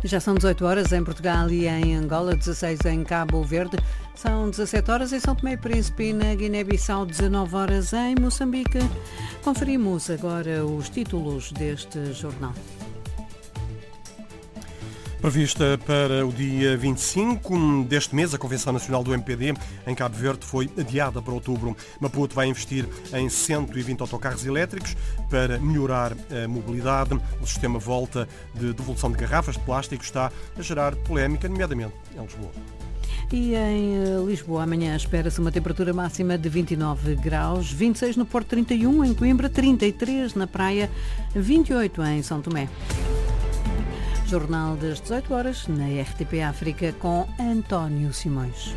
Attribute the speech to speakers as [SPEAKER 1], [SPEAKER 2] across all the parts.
[SPEAKER 1] Já são 18 horas em Portugal e em Angola, 16 em Cabo Verde, são 17 horas em São Tomé e Príncipe e na Guiné-Bissau, 19 horas em Moçambique. Conferimos agora os títulos deste jornal.
[SPEAKER 2] Prevista para o dia 25 deste mês, a Convenção Nacional do MPD em Cabo Verde foi adiada para outubro. Maputo vai investir em 120 autocarros elétricos para melhorar a mobilidade. O sistema volta de devolução de garrafas de plástico está a gerar polémica, nomeadamente em Lisboa.
[SPEAKER 1] E em Lisboa, amanhã espera-se uma temperatura máxima de 29 graus, 26 no Porto, 31 em Coimbra, 33 na Praia, 28 em São Tomé. Jornal das 18 horas na RTP África com António Simões.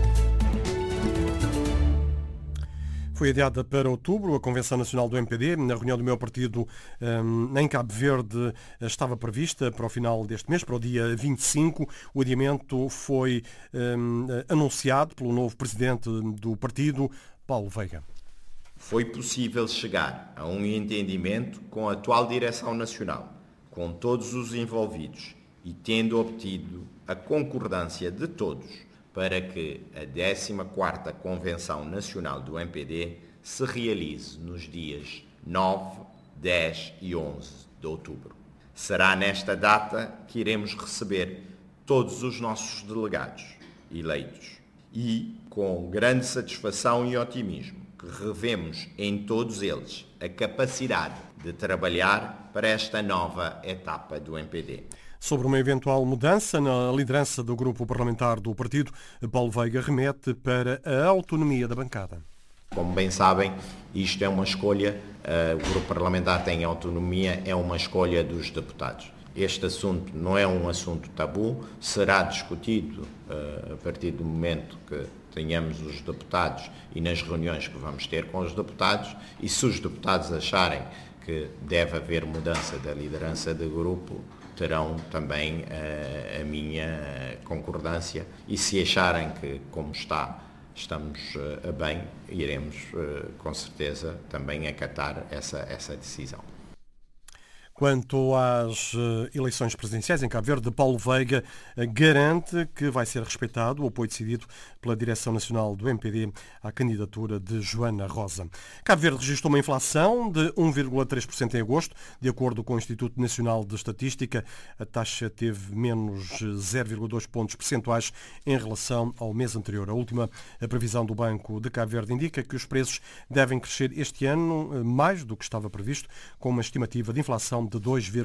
[SPEAKER 2] Foi adiada para outubro a Convenção Nacional do MPD. Na reunião do meu partido em Cabo Verde estava prevista para o final deste mês, para o dia 25. O adiamento foi anunciado pelo novo presidente do partido, Paulo Veiga.
[SPEAKER 3] Foi possível chegar a um entendimento com a atual direção nacional, com todos os envolvidos e tendo obtido a concordância de todos para que a 14ª Convenção Nacional do MPD se realize nos dias 9, 10 e 11 de outubro. Será nesta data que iremos receber todos os nossos delegados eleitos e, com grande satisfação e otimismo, que revemos em todos eles a capacidade de trabalhar para esta nova etapa do MPD.
[SPEAKER 2] Sobre uma eventual mudança na liderança do grupo parlamentar do partido, Paulo Veiga remete para a autonomia da bancada.
[SPEAKER 3] Como bem sabem, isto é uma escolha, o grupo parlamentar tem autonomia, é uma escolha dos deputados. Este assunto não é um assunto tabu, será discutido a partir do momento que tenhamos os deputados e nas reuniões que vamos ter com os deputados, e se os deputados acharem que deve haver mudança da liderança do grupo, terão também a minha concordância, e se acharem que, como estamos bem, iremos com certeza também acatar essa decisão.
[SPEAKER 2] Quanto às eleições presidenciais em Cabo Verde, Paulo Veiga garante que vai ser respeitado o apoio decidido pela Direção Nacional do MPD à candidatura de Joana Rosa. Cabo Verde registrou uma inflação de 1,3% em agosto, de acordo com o Instituto Nacional de Estatística. A taxa teve menos 0,2 pontos percentuais em relação ao mês anterior. A última previsão do Banco de Cabo Verde indica que os preços devem crescer este ano mais do que estava previsto, com uma estimativa de inflação de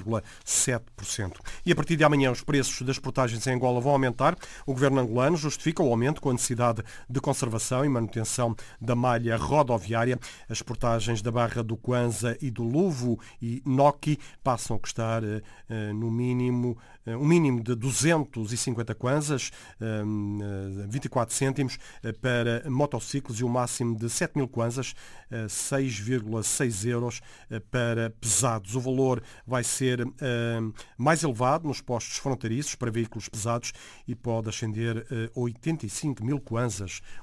[SPEAKER 2] 2,7%. E a partir de amanhã os preços das portagens em Angola vão aumentar. O governo angolano justifica o aumento com a necessidade de conservação e manutenção da malha rodoviária. As portagens da Barra do Kwanza e do Luvo e Noki passam a custar no mínimo um mínimo de 250 kwanzas, 24 cêntimos, para motociclos e um máximo de 7.000 kwanzas, 6,6 euros para pesados. O valor vai ser mais elevado nos postos fronteiriços para veículos pesados e pode ascender a 85.000 kwanzas,